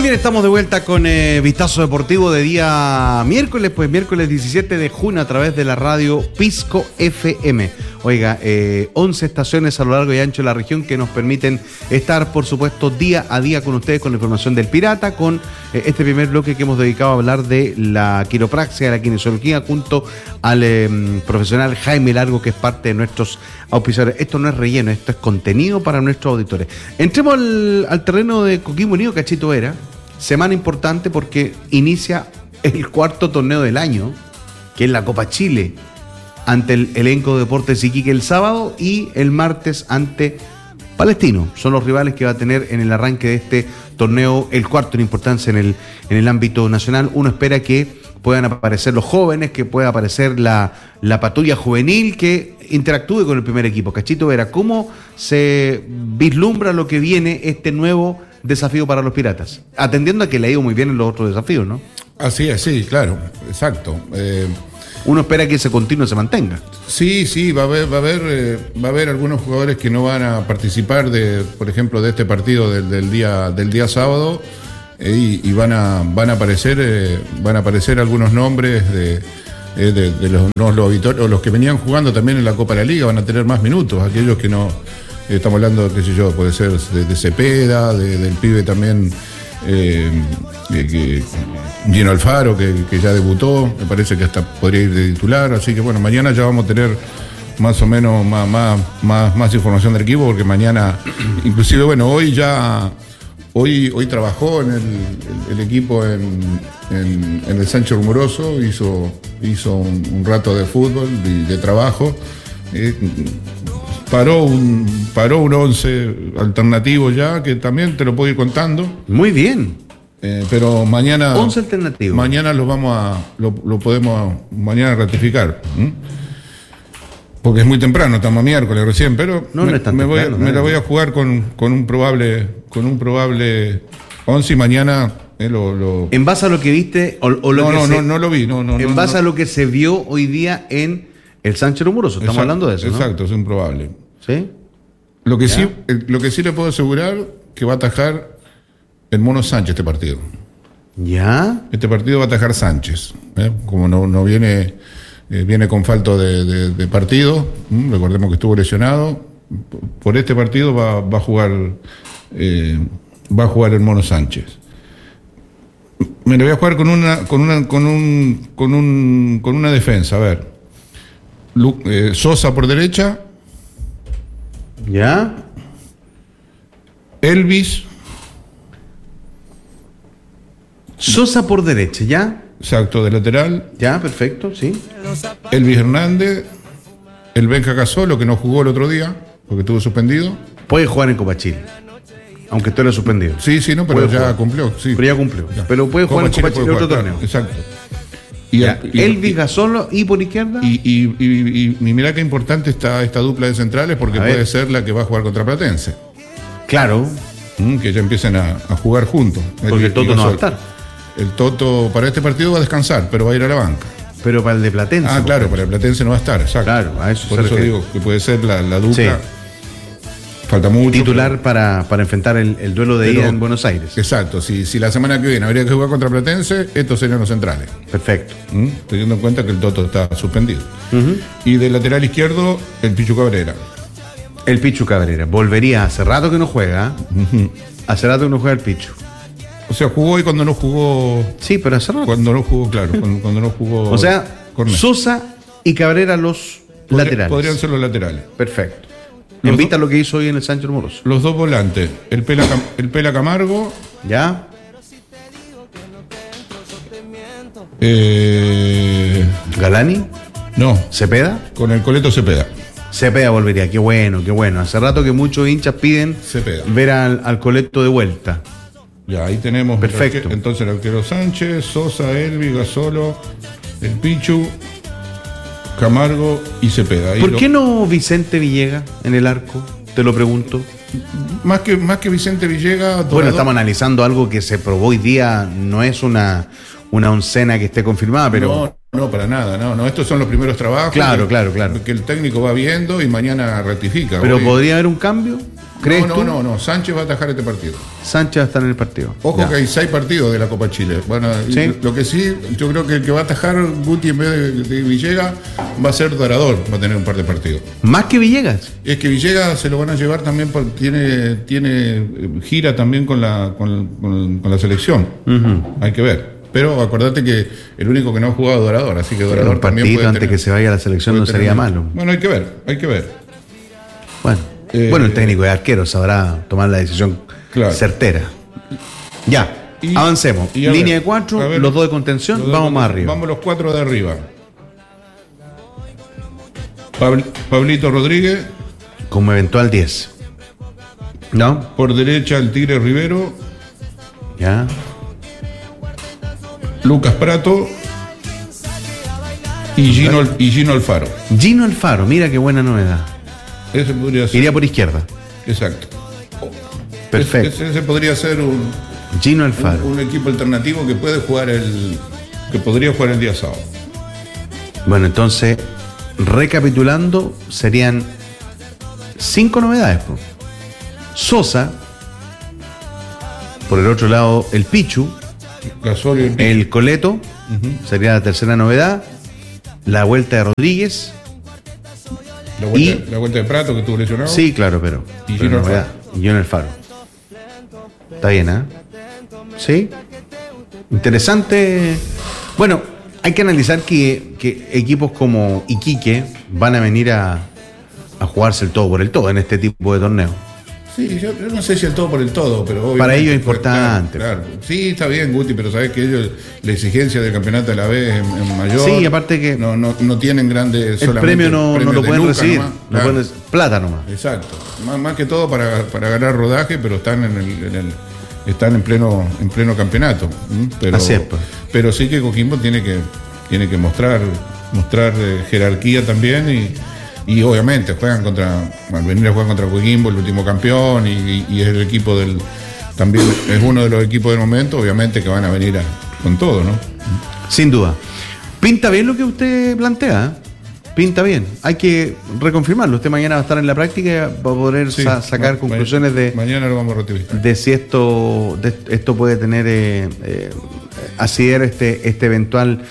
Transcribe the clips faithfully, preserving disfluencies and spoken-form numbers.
bien, estamos de vuelta con eh, Vistazo Deportivo de día miércoles, pues miércoles diecisiete de junio a través de la radio Pisco F M. Oiga, eh, once estaciones a lo largo y ancho de la región que nos permiten estar, por supuesto, día a día con ustedes, con la información del Pirata, con eh, este primer bloque que hemos dedicado a hablar de la quiropraxia, la kinesiología, junto al eh, profesional Jaime Largo, que es parte de nuestros auspiciadores. Esto no es relleno, esto es contenido para nuestros auditores. Entremos al, al terreno de Coquimbo Unido, Cachito Vera. Semana importante porque inicia el cuarto torneo del año, que es la Copa Chile, ante el elenco de Deportes Iquique el sábado y el martes ante Palestino. Son los rivales que va a tener en el arranque de este torneo, el cuarto en importancia en el, en el ámbito nacional. Uno espera que puedan aparecer los jóvenes, que pueda aparecer la, la patrulla juvenil, que interactúe con el primer equipo. Cachito Vera, ¿cómo se vislumbra lo que viene este nuevo desafío para los Piratas? Atendiendo a que le ha ido muy bien en los otros desafíos, ¿no? Así es, sí, claro, exacto. Eh, Uno espera que ese continuo se mantenga. Sí, sí, va a haber, va a haber, eh, va a haber algunos jugadores que no van a participar de, por ejemplo, de este partido del, del día, del día sábado, eh, y, y van a, van a aparecer, eh, van a aparecer algunos nombres de, eh, de, de los, no, los, habituales, los que venían jugando también en la Copa de la Liga, van a tener más minutos, aquellos que no, eh, estamos hablando, qué sé yo, puede ser de, de Cepeda, de, del pibe también. Eh, que, Gino Alfaro, que, que ya debutó, me parece que hasta podría ir de titular, así que bueno, mañana ya vamos a tener más o menos más, más, más, más información del equipo, porque mañana, inclusive bueno, hoy ya, hoy, hoy trabajó en el, el, el equipo en, en, en el Sánchez Rumoroso, hizo, hizo un, un rato de fútbol y de trabajo. Eh, Paró un paró un once alternativo ya, que también te lo puedo ir contando. Muy bien. Eh, pero mañana. once alternativos. Mañana los vamos a. Lo, lo podemos mañana ratificar. ¿Mm? Porque es muy temprano, estamos a miércoles recién, pero no, me, no es tan me, voy, temprano, me no. la voy a jugar con, con un probable. Con un probable once y mañana. Eh, lo, lo... En base a lo que viste. O, o lo no, que no, se, no, no lo vi. No, no, en no, base no. a lo que se vio hoy día en el Sánchez Rumoroso. Estamos Exacto, hablando de eso, ¿no? Exacto, es improbable. ¿Sí? Lo que, ¿Ya? sí, lo que sí le puedo asegurar que va a atajar el Mono Sánchez este partido. ¿Ya? Este partido va a atajar Sánchez. ¿eh? Como no, no viene, eh, viene con falto de, de, de partido, ¿m? Recordemos que estuvo lesionado. Por este partido va, va a jugar eh, va a jugar el Mono Sánchez. Me lo voy a jugar con una con una con un con un con una defensa. A ver, Lu, eh, Sosa por derecha. ¿Ya? Elvis. Sosa por derecha, ¿ya? Exacto, de lateral. Ya, perfecto, sí. Elvis Hernández. El Benja Casolo, que no jugó el otro día, porque estuvo suspendido. Puede jugar en Copa Chile, aunque estuviera suspendido. Sí, sí, no, pero Puede ya jugar. cumplió. Sí. Pero ya cumplió. Ya. Pero puede jugar en Copa Chile, puede otro jugar, torneo. claro, exacto. Y, Ya, y- Elvis y- Gasolo y por izquierda. Y, y, y, y, y mirá qué importante está esta dupla de centrales, porque A puede ver. ser la que va a jugar contra Platense. Claro, ¿Mm? Que ya empiecen a, a jugar juntos. porque el y Toto no va a Gasol. estar. El Toto para este partido va a descansar, pero va a ir a la banca. Pero para el de Platense. Ah, claro, para el Platense no va a estar, exacto. Claro, a eso Por se eso refiere. digo que puede ser la, la dupla. Sí. Falta mucho. Titular pero- para, para enfrentar el, el duelo de Pero- ida en Buenos Aires. Exacto, si, si la semana que viene habría que jugar contra Platense, estos serían los centrales. Perfecto. ¿Mm? Teniendo en cuenta que el Toto está suspendido. Ujú. Y del lateral izquierdo, el Pichu Cabrera. El Pichu Cabrera. Volvería, hace rato que no juega. ¿eh? Hace rato que no juega el Pichu. O sea, jugó y cuando no jugó. Sí, pero hace rato. Cuando no jugó, claro, cuando, cuando no jugó. O sea, Cornet. Sosa y Cabrera los Podría- laterales. Podrían ser los laterales. Perfecto. Los Invita do- lo que hizo hoy en el Sánchez Moroso. Los dos volantes, el Pela, Cam- el Pela Camargo, ¿Ya? eh, Galani, no, Cepeda. con el Coleto Cepeda. Cepeda volvería, qué bueno, qué bueno. Hace rato que muchos hinchas piden Cepeda. ver al, al Coleto de vuelta. Ya, ahí tenemos. el Perfecto. arque- entonces el arquero Sánchez, Sosa, Elvi, Gasolo, el Pichu, Camargo y Cepeda. Ahí ¿Por lo- qué no Vicente Villegas en el arco? Te lo pregunto. Más que, más que Vicente Villegas. Bueno, Dorado- estamos analizando algo que se probó hoy día, no es una, una oncena que esté confirmada, pero No, no, para nada, no, no. Estos son los primeros trabajos. Claro, que- claro, claro. Que el técnico va viendo y mañana rectifica. pero Hoy- podría haber un cambio. ¿Crees no, tú? no, no, no, Sánchez va a atajar este partido. Sánchez va a estar en el partido. Ojo ya. que hay seis partidos de la Copa Chile. Bueno, ¿Sí? lo que sí, yo creo que el que va a atajar Guti en vez de, de Villegas va a ser Dorador, va a tener un par de partidos. ¿Más que Villegas? Es que Villegas se lo van a llevar también porque tiene, tiene gira también con la, con, con, con la selección. Uh-huh. Hay que ver. Pero acordate que el único que no ha jugado es Dorador, así que Dorador un partido también puede antes tener, que se vaya a la selección no sería tener, malo. Bueno, hay que ver, hay que ver. Bueno, eh, bueno el técnico de arquero sabrá tomar la decisión claro. certera. Ya, y, avancemos. Y Línea ver, de cuatro, ver, los dos de contención, vamos de, más arriba. Vamos los cuatro de arriba. Pabl- Pablito Rodríguez. Como eventual diez. ¿No? Por derecha el Tigre Rivero. Ya. Lucas Prato y Gino, y Gino Alfaro. Gino Alfaro, mira qué buena novedad. Ese podría ser. Iría por izquierda. Exacto. Perfecto. Ese, ese podría ser un Gino Alfaro. Un, un equipo alternativo que puede jugar el. que podría jugar el día sábado. Bueno, entonces, recapitulando, serían cinco novedades. Po. Sosa, por el otro lado, el Pichu. Gasol y el, el Coleto, uh-huh. sería la tercera novedad. La vuelta de Rodríguez. La vuelta, y, la vuelta de Prato que estuvo lesionado. Sí, claro, pero. Y Gino Alfaro. Y Gino Alfaro. Está bien, ¿eh? Sí. Interesante. Bueno, hay que analizar que, que equipos como Iquique van a venir a, a jugarse el todo por el todo en este tipo de torneo. Sí, yo, yo no sé si el todo por el todo, pero obviamente. Para ellos es importante. Claro, claro. Sí, está bien, Guti, pero sabes que ellos, la exigencia del campeonato de la B es, es mayor. Sí, aparte que. No, no, no tienen grandes. El premio no, premio no lo pueden recibir. Nomás, no claro. pueden, plata nomás. Exacto. Más, más que todo para, para ganar rodaje, pero están en el. En el están en pleno, en pleno campeonato. Pero, Así es, pues. Pero sí que Coquimbo tiene que, tiene que mostrar, mostrar eh, jerarquía también y. Y obviamente juegan contra, al venir a jugar contra Coquimbo, el último campeón, y, y es el equipo del, también es uno de los equipos del momento, obviamente que van a venir a, con todo, ¿no? Sin duda. Pinta bien lo que usted plantea, ¿eh? Pinta bien. Hay que reconfirmarlo. Usted mañana va a estar en la práctica va a poder sí, sa- sacar ma- conclusiones de, mañana lo vamos a ratificar. De si esto, de esto puede tener eh, eh, asidero este, este eventual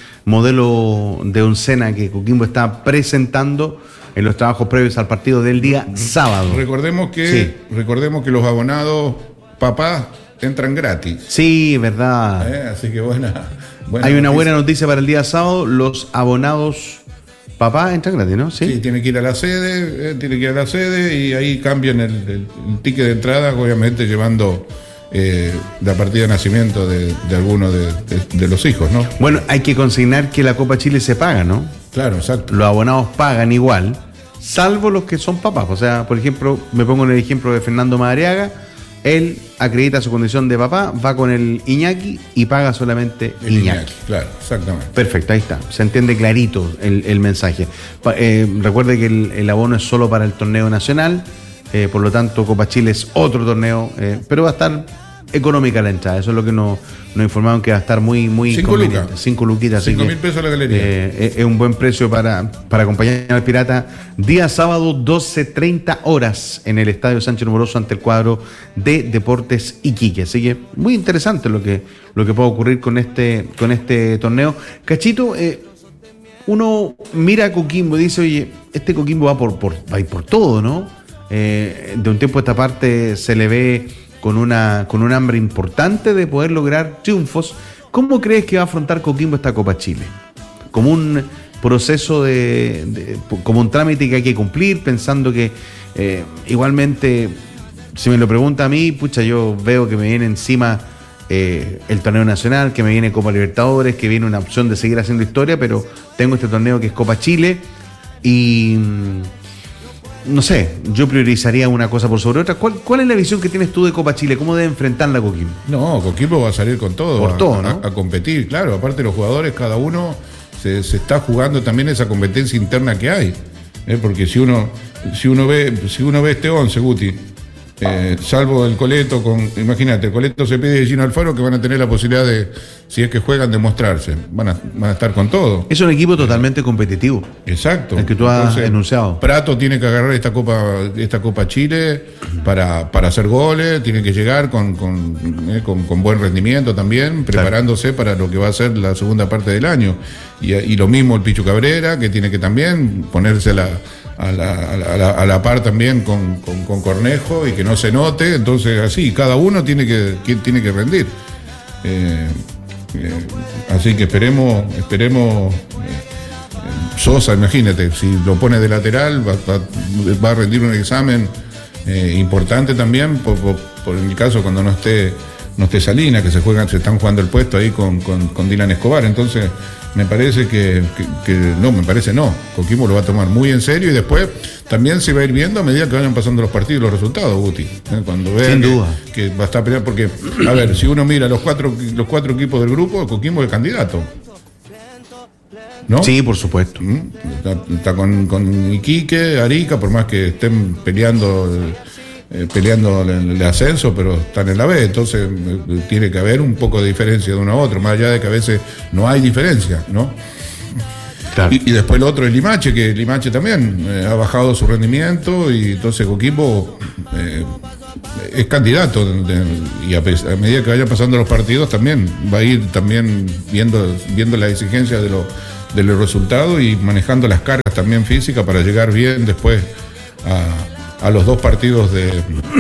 modelo de oncena que Coquimbo está presentando en los trabajos previos al partido del día sábado. Recordemos que, sí. recordemos que los abonados papás entran gratis. Sí, verdad. ¿Eh? Así que buena, buena Hay una noticia. buena noticia para el día sábado. Los abonados papás entran gratis, ¿no? Sí, sí tiene que ir a la sede, eh, tiene que ir a la sede y ahí cambian el, el, el ticket de entrada, obviamente llevando eh, la partida de nacimiento de, de alguno de, de, de los hijos, ¿no? Bueno, hay que consignar que la Copa Chile se paga, ¿no? Claro, exacto. Los abonados pagan igual, salvo los que son papás. O sea, por ejemplo, me pongo en el ejemplo de Fernando Madariaga. Él acredita su condición de papá, va con el Iñaki y paga solamente el Iñaki. Iñaki. Claro, exactamente. Perfecto, ahí está. Se entiende clarito el, el mensaje. Pa, eh, recuerde que el, el abono es solo para el torneo nacional, eh, por lo tanto Copa Chile es otro torneo, eh, pero va a estar económica la entrada. Eso es lo que nos, nos informaron, que va a estar muy, muy Cinco conveniente. lucas. Cinco luquitas. Cinco mil pesos la galería. Eh, es un buen precio para, para acompañar al Pirata. Día sábado, doce treinta horas en el Estadio Sánchez Moroso ante el cuadro de Deportes Iquique. Así que muy interesante lo que, lo que puede ocurrir con este, con este torneo. Cachito, eh, uno mira a Coquimbo y dice, oye, este Coquimbo va por, por, va a ir por todo, ¿no? Eh, de un tiempo a esta parte se le ve con una con un hambre importante de poder lograr triunfos. ¿Cómo crees que va a afrontar Coquimbo esta Copa Chile? ¿Como un proceso de, de como un trámite que hay que cumplir, pensando que eh, igualmente, si me lo pregunta a mí, pucha, yo veo que me viene encima eh, el torneo nacional, que me viene Copa Libertadores, que viene una opción de seguir haciendo historia, pero tengo este torneo que es Copa Chile y no sé, yo priorizaría una cosa por sobre otra. ¿Cuál, cuál es la visión que tienes tú de Copa Chile? ¿Cómo debe enfrentarla Coquimbo? No, Coquimbo va a salir con todo. Por a, todo, ¿no? A, a competir, claro. Aparte los jugadores, cada uno se, se está jugando también esa competencia interna que hay. ¿eh? Porque si uno, si uno ve, si uno ve este once, Guti, Eh, salvo el Coleto, con imagínate, el Coleto, Cepeda y Gino Alfaro, que van a tener la posibilidad de, si es que juegan, de mostrarse. Van a, van a estar con todo. Es un equipo totalmente competitivo. Exacto. El que tú has Entonces, enunciado. Prato tiene que agarrar esta Copa esta Copa Chile para, para hacer goles, tiene que llegar con, con, eh, con, con buen rendimiento también, preparándose claro. para lo que va a ser la segunda parte del año. Y, y lo mismo el Pichu Cabrera, que tiene que también ponerse la... A la, a, la, a la par también con, con, con Cornejo y que no se note, entonces así, cada uno tiene que, tiene que rendir. Eh, eh, así que esperemos, esperemos eh, Sosa, imagínate, si lo pone de lateral va, va, va a rendir un examen eh, importante también, por, por, por el caso cuando no esté, no esté Salina, que se juegan, se están jugando el puesto ahí con, con, con Dylan Escobar, entonces me parece que, que, que no, me parece no. Coquimbo lo va a tomar muy en serio y después también se va a ir viendo a medida que vayan pasando los partidos los resultados, Guti. ¿eh? Cuando vean que, que va a estar peleando, porque, a ver, si uno mira los cuatro, los cuatro equipos del grupo, Coquimbo es candidato. ¿No? Sí, por supuesto. Está, está con, con Iquique, Arica, por más que estén peleando. Eh, peleando el, el ascenso, pero están en la B, entonces eh, tiene que haber un poco de diferencia de uno a otro, más allá de que a veces no hay diferencia, ¿no? Claro. Y, y después el otro es Limache, que Limache también eh, ha bajado su rendimiento y entonces Coquimbo eh, es candidato de, de, y a, a medida que vayan pasando los partidos también va a ir también viendo, viendo la exigencia de, lo, de los resultados y manejando las cargas también físicas para llegar bien después a a los dos partidos de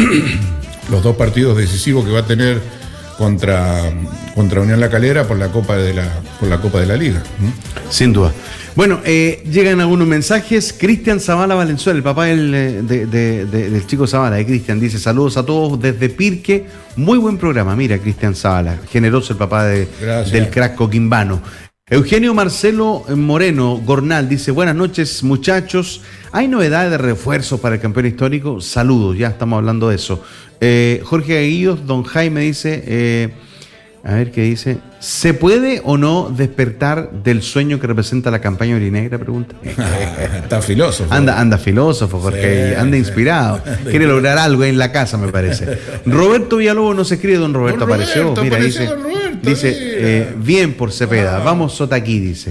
los dos partidos decisivos que va a tener contra, contra Unión La Calera por la Copa de la por la Copa de la Liga. Sin duda. Bueno, eh, llegan algunos mensajes. Cristian Zavala Valenzuela, el papá del, de, de, de, del chico Zavala, de Cristian, dice: saludos a todos desde Pirque. Muy buen programa. Mira, Cristian Zavala, generoso el papá de, del crack coquimbano. Eugenio Marcelo Moreno Gornal dice: buenas noches, muchachos. ¿Hay novedades de refuerzos para el campeón histórico? Saludos, ya estamos hablando de eso. Eh, Jorge Aguillos, don Jaime dice, eh, a ver qué dice, ¿se puede o no despertar del sueño que representa la campaña orinegra? Pregunta. Está filósofo. Anda, anda filósofo, Jorge, sí, anda inspirado. Sí. Quiere lograr algo en la casa, me parece. Roberto Villalobos no se escribe, don Roberto, don Roberto apareció. Mira, apareció dice, don Roberto, dice eh, bien por Cepeda, ah. vamos Sotaquí, dice.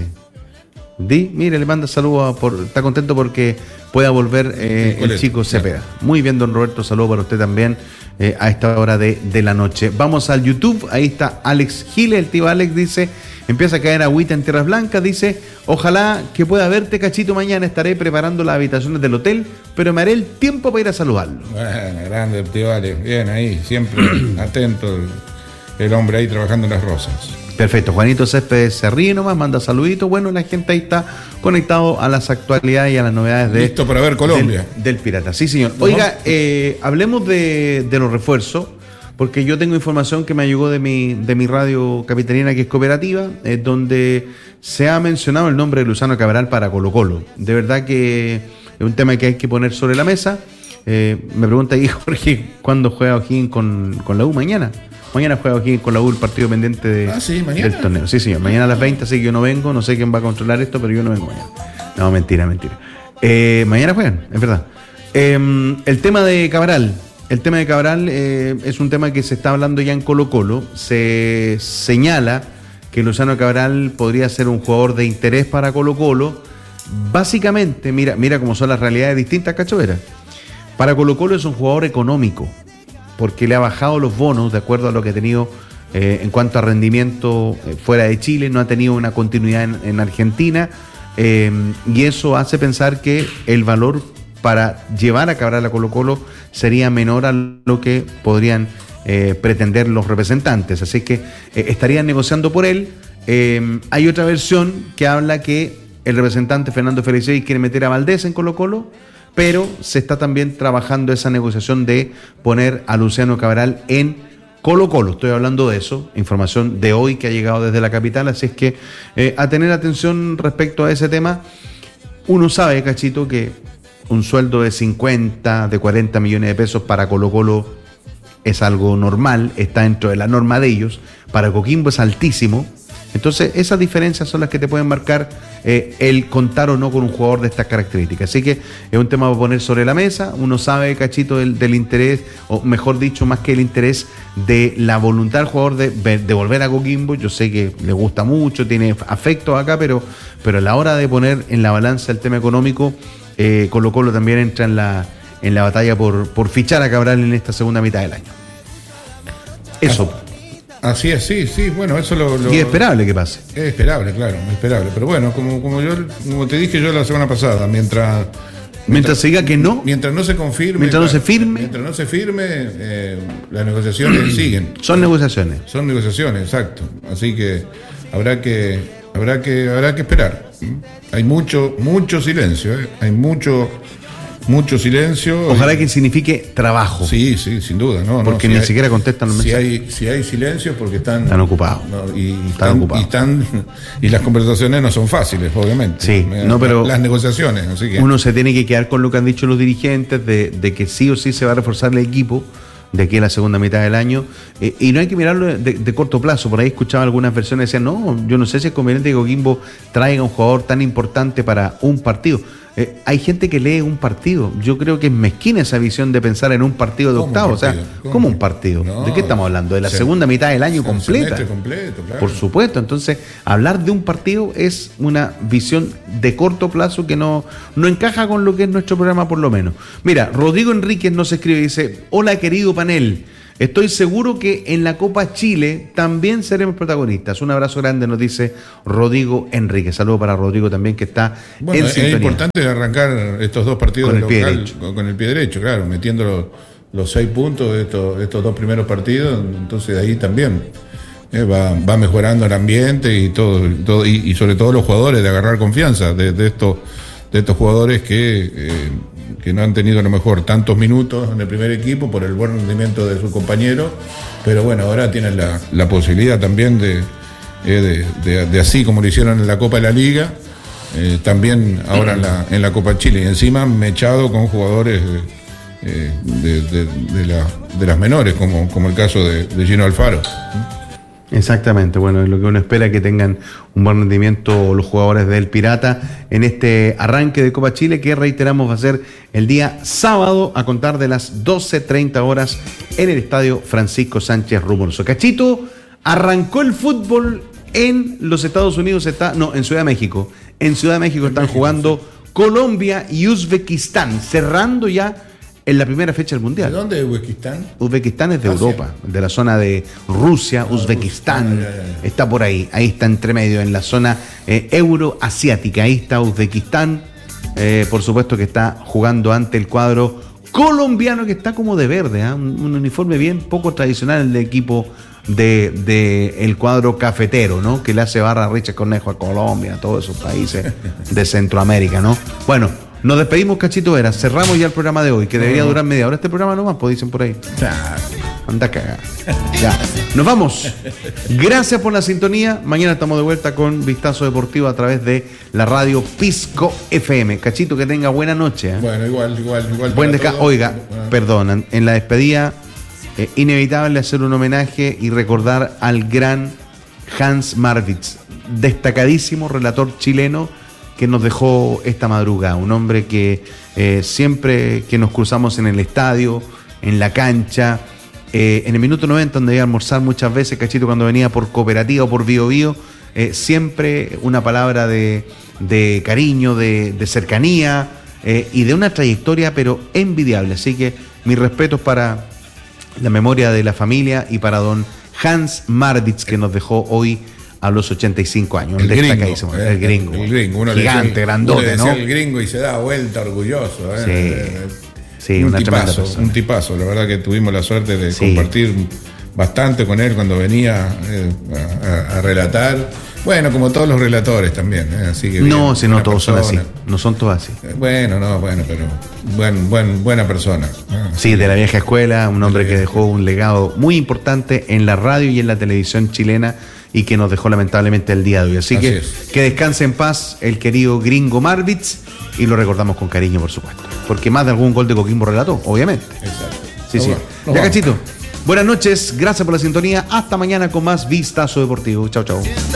Di, mire, le manda saludos, por, está contento porque pueda volver eh, el chico Cepeda. Muy bien, don Roberto, saludos para usted también eh, a esta hora de, de la noche. Vamos al YouTube, ahí está Alex Giles, el tío Alex dice, empieza a caer agüita en Tierras Blancas, dice, ojalá que pueda verte, Cachito, mañana estaré preparando las habitaciones del hotel, pero me haré el tiempo para ir a saludarlo. Bueno, grande el tío Alex, bien ahí, siempre atento el, el hombre ahí trabajando en las rosas. Perfecto, Juanito Céspedes se ríe nomás, manda saluditos. Bueno, la gente ahí está conectado a las actualidades y a las novedades de listo para ver Colombia. Del, del Pirata. Sí, señor. Oiga, eh, hablemos de, de los refuerzos, porque yo tengo información que me llegó de mi, de mi radio capitalina, que es cooperativa, eh, donde se ha mencionado el nombre de Luciano Cabral para Colo Colo. De verdad que es un tema que hay que poner sobre la mesa. Eh, me pregunta ahí Jorge, ¿cuándo juega O'Higgins con, con la U? Mañana. Mañana juega aquí con la U el partido pendiente de, ah, ¿sí? del torneo. Sí, señor. Mañana a las veinte, así que yo no vengo. No sé quién va a controlar esto, pero yo no vengo mañana. No, mentira, mentira. Eh, mañana juegan, es verdad. Eh, el tema de Cabral. El tema de Cabral eh, es un tema que se está hablando ya en Colo Colo. Se señala que Luciano Cabral podría ser un jugador de interés para Colo Colo. Básicamente, mira, mira cómo son las realidades distintas, Cachovera. Para Colo Colo es un jugador económico, porque le ha bajado los bonos de acuerdo a lo que ha tenido eh, en cuanto a rendimiento eh, fuera de Chile, no ha tenido una continuidad en, en Argentina, eh, y eso hace pensar que el valor para llevar a Cabral a Colo Colo sería menor a lo que podrían eh, pretender los representantes, así que eh, estarían negociando por él. Eh, hay otra versión que habla que el representante Fernando Felicei quiere meter a Valdés en Colo Colo, pero se está también trabajando esa negociación de poner a Luciano Cabral en Colo Colo. Estoy hablando de eso, información de hoy que ha llegado desde la capital, así es que eh, a tener atención respecto a ese tema. Uno sabe, Cachito, que un sueldo de cincuenta, de cuarenta millones de pesos para Colo Colo es algo normal, está dentro de la norma de ellos. Para Coquimbo es altísimo, Entonces, esas diferencias son las que te pueden marcar eh, el contar o no con un jugador de estas características. Así que es un tema para poner sobre la mesa. Uno sabe, Cachito, del, del interés, o mejor dicho, más que el interés de la voluntad del jugador de, de volver a Coquimbo. Yo sé que le gusta mucho, tiene afectos acá, pero, pero a la hora de poner en la balanza el tema económico, eh, Colo Colo también entra en la, en la batalla por, por fichar a Cabral en esta segunda mitad del año. Eso. Así es, sí, sí, bueno, eso lo... lo y es esperable que pase. Es esperable, claro, es esperable. Pero bueno, como, como yo como te dije yo la semana pasada, mientras... Mientras, mientras se diga que no... Mientras no se confirme... Mientras no se firme... Mientras no se firme, eh, las negociaciones siguen. Son negociaciones. Son negociaciones, exacto. Así que habrá que habrá que, habrá que esperar. Hay mucho, mucho silencio, ¿eh? Hay mucho... Mucho silencio. Ojalá que signifique trabajo. Sí, sí, sin duda. No, porque no, ni si siquiera hay, contestan los si mensajes. Hay, si hay silencio porque están... Están ocupados. No, y, están, están, ocupados. Y, están, y las conversaciones no son fáciles, obviamente. Sí, no, pero las negociaciones. Así que... Uno se tiene que quedar con lo que han dicho los dirigentes de, de que sí o sí se va a reforzar el equipo de aquí a la segunda mitad del año, eh, y no hay que mirarlo de, de corto plazo. Por ahí escuchaba algunas versiones, decían, no, yo no sé si es conveniente que Coquimbo traiga un jugador tan importante para un partido. Eh, hay gente que lee un partido. Yo creo que es mezquina esa visión de pensar en un partido de octavo. O sea, ¿cómo, ¿cómo un partido? No, ¿de qué estamos hablando? De la se, segunda mitad del año completa. completo, claro. Por supuesto. Entonces, hablar de un partido es una visión de corto plazo que no, no encaja con lo que es nuestro programa, por lo menos. Mira, Rodrigo Enríquez nos escribe y dice, hola querido panel, estoy seguro que en la Copa Chile también seremos protagonistas. Un abrazo grande, nos dice Rodrigo Enrique. Saludo para Rodrigo también, que está bueno, en es sintonía. Es importante arrancar estos dos partidos con el, pie local, con, con el pie derecho, claro, metiendo los, los seis puntos de estos, estos dos primeros partidos. Entonces de ahí también eh, va, va mejorando el ambiente y todo, todo y, y sobre todo los jugadores, de agarrar confianza de, de estos de estos jugadores que... Eh, que no han tenido a lo mejor tantos minutos en el primer equipo por el buen rendimiento de sus compañeros, pero bueno, ahora tienen la, la posibilidad también de, eh, de, de, de así como lo hicieron en la Copa de la Liga, eh, también ahora en la, en la Copa Chile, y encima mechado con jugadores eh, de, de, de, la, de las menores, como, como el caso de, de Gino Alfaro. Exactamente, bueno, es lo que uno espera, que tengan un buen rendimiento los jugadores del Pirata en este arranque de Copa Chile, que reiteramos va a ser el día sábado a contar de las doce treinta horas en el estadio Francisco Sánchez Rumoroso. Cachito, arrancó el fútbol en los Estados Unidos, está, no, en Ciudad de México. En Ciudad de México están jugando Colombia y Uzbekistán, cerrando ya en la primera fecha del Mundial. ¿De dónde es Uzbekistán? Uzbekistán es de Asia. Europa, de la zona de Rusia, ah, Uzbekistán, Rusia. Ah, ya, ya, ya. Está por ahí, ahí está entre medio, en la zona eh, euroasiática, ahí está Uzbekistán, eh, por supuesto que está jugando ante el cuadro colombiano, que está como de verde, ¿eh? un, un uniforme bien poco tradicional, el del equipo de, de el cuadro cafetero, ¿no? Que le hace barra a Richard Cornejo a Colombia, a todos esos países de Centroamérica, ¿no? Bueno, nos despedimos, Cachito Vera. Cerramos ya el programa de hoy, que debería durar media hora. Este programa nomás, pues dicen por ahí. Anda a cagar. Ya. Nos vamos. Gracias por la sintonía. Mañana estamos de vuelta con Vistazo Deportivo a través de la radio Pisco F M. Cachito, que tenga buena noche. ¿eh? Bueno, igual, igual, igual. Buen desca- Oiga, bueno. Perdón, en la despedida, eh, inevitable hacer un homenaje y recordar al gran Hans Marwitz, destacadísimo relator chileno, que nos dejó esta madrugada, un hombre que eh, siempre que nos cruzamos en el estadio, en la cancha, eh, en el minuto noventa, donde iba a almorzar muchas veces, Cachito, cuando venía por Cooperativa o por Bio Bio, eh, siempre una palabra de, de cariño, de, de cercanía eh, y de una trayectoria pero envidiable. Así que mis respetos para la memoria de la familia y para don Hans Marwitz, que nos dejó hoy a los ochenta y cinco años. El gringo, el, el gringo. El gringo. Uno gigante, decía, grandote, uno decía ¿no? El gringo y se da vuelta orgulloso. ¿eh? Sí, sí, un una tipazo, tremenda un tipazo. La verdad que tuvimos la suerte de sí. compartir bastante con él cuando venía eh, a, a relatar. Bueno, como todos los relatores también. ¿eh? Así que no, bien, si no todos persona. son así. No son todos así. Eh, bueno, no, bueno, pero buen, buen, buena persona. ¿eh? Sí, de la vieja escuela, un hombre que dejó un legado muy importante en la radio y en la televisión chilena, y que nos dejó lamentablemente el día de hoy. Así, Así que es. Que descanse en paz el querido gringo Marwitz, y lo recordamos con cariño, por supuesto, porque más de algún gol de Coquimbo relató, obviamente. Exacto. Sí, no sí. Va, no ya, vamos. Cachito. Buenas noches, gracias por la sintonía. Hasta mañana con más Vistazo Deportivo. Chao, chao.